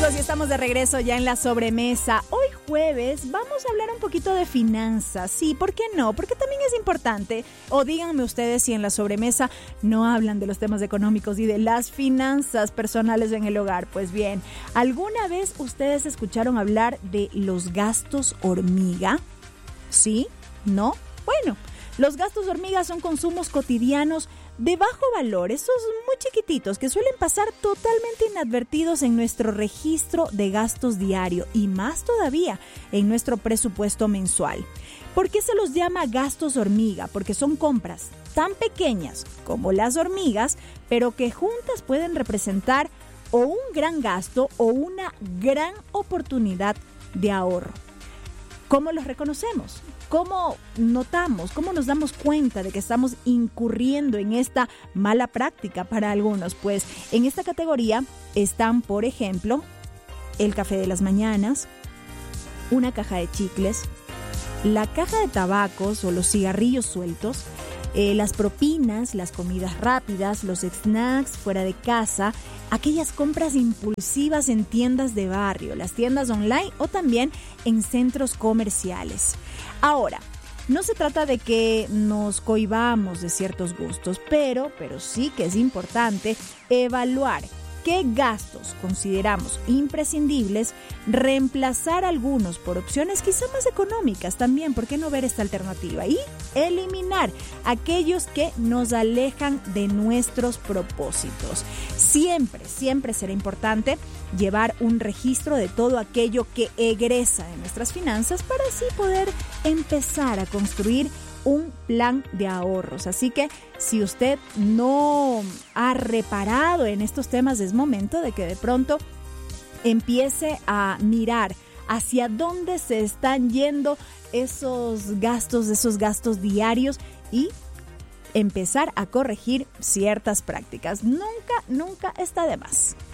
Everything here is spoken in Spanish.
amigos, y estamos de regreso ya en la sobremesa. Hoy jueves vamos a hablar un poquito de finanzas. Sí, ¿por qué no? Porque también es importante. O díganme ustedes si en la sobremesa no hablan de los temas económicos y de las finanzas personales en el hogar. Pues bien, ¿alguna vez ustedes escucharon hablar de los gastos hormiga? ¿Sí? ¿No? Bueno, los gastos hormiga son consumos cotidianos de bajo valor, esos muy chiquititos que suelen pasar totalmente inadvertidos en nuestro registro de gastos diario y más todavía en nuestro presupuesto mensual. ¿Por qué se los llama gastos hormiga? Porque son compras tan pequeñas como las hormigas, pero que juntas pueden representar o un gran gasto o una gran oportunidad de ahorro. ¿Cómo los reconocemos? ¿Cómo notamos? ¿Cómo nos damos cuenta de que estamos incurriendo en esta mala práctica para algunos? Pues en esta categoría están, por ejemplo, el café de las mañanas, una caja de chicles, la caja de tabacos o los cigarrillos sueltos, las propinas, las comidas rápidas, los snacks fuera de casa, aquellas compras impulsivas en tiendas de barrio, las tiendas online o también en centros comerciales. Ahora, no se trata de que nos cohibamos de ciertos gustos, pero sí que es importante evaluar qué gastos consideramos imprescindibles, reemplazar algunos por opciones quizá más económicas también, ¿por qué no ver esta alternativa? Y eliminar aquellos que nos alejan de nuestros propósitos. Siempre será importante llevar un registro de todo aquello que egresa de nuestras finanzas para así poder empezar a construir un plan de ahorros. Así que si usted no ha reparado en estos temas, es momento de que de pronto empiece a mirar hacia dónde se están yendo esos gastos diarios y empezar a corregir ciertas prácticas. Nunca está de más.